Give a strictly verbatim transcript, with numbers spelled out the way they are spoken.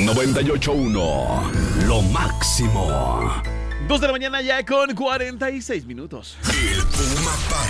noventa y ocho punto uno, lo máximo. Dos de la mañana ya con cuarenta y seis minutos. El Puma